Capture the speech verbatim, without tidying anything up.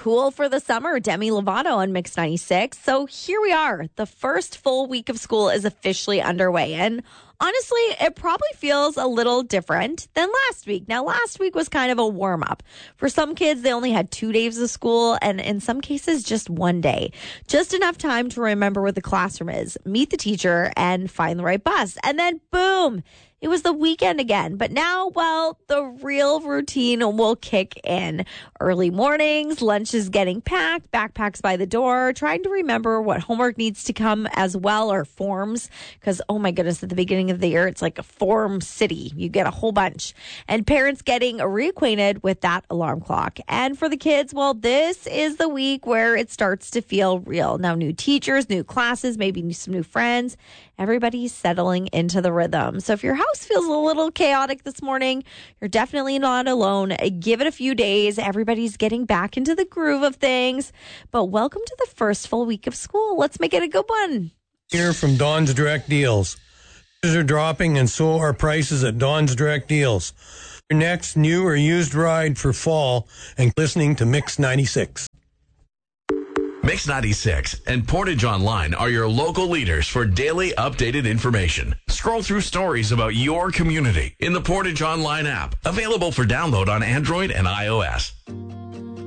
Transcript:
cool for the summer. Demi Lovato on Mix ninety-six. So here we are. The first full week of school is officially underway. And honestly, it probably feels a little different than last week. Now, last week was kind of a warm-up. For some kids, they only had two days of school, and in some cases, just one day. Just enough time to remember where the classroom is, meet the teacher, and find the right bus. And then, boom! It was the weekend again. But now, well, the real routine will kick in. Early mornings, lunch is getting packed, backpacks by the door, trying to remember what homework needs to come as well, or forms. Because, oh my goodness, at the beginning of the year, it's like a form city. You get a whole bunch. And parents getting reacquainted with that alarm clock. And for the kids, well, this is the week where it starts to feel real. Now, new teachers, new classes, maybe some new friends. Everybody's settling into the rhythm. So if your house feels a little chaotic this morning, you're definitely not alone. Give it a few days. Everybody's getting back into the groove of things. But welcome to the first full week of school. Let's make it a good one. Here from Don's Direct Deals. Prices are dropping and so are prices at Don's Direct Deals. Your next new or used ride for fall and listening to Mix ninety-six. Mix ninety-six and Portage Online are your local leaders for daily updated information. Scroll through stories about your community in the Portage Online app, available for download on Android and iOS.